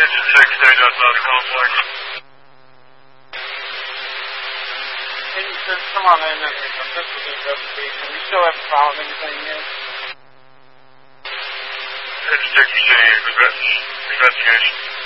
Engine 6 stayed outside the complex. Engine 6, come on in. This is investigation. We still haven't found anything yet. Engine 6 is a investigation.